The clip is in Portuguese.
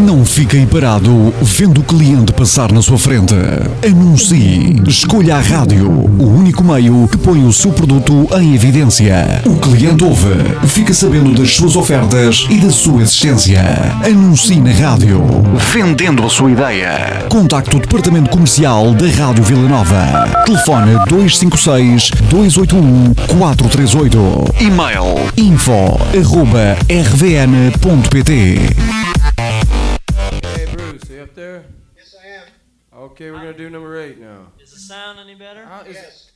Não fique aí parado vendo o cliente passar na sua frente. Anuncie. Escolha a rádio, o único meio que põe o seu produto em evidência. O cliente ouve, fica sabendo das suas ofertas e da sua existência. Anuncie na rádio, vendendo a sua ideia. Contacte o departamento comercial da Rádio Vila Nova. Telefone 256-281-438. E-mail info@rvn.pt. Hey Bruce, you up there? Yes, I am. Okay, we're gonna do number 8 now. Is the sound any better? Is Yes.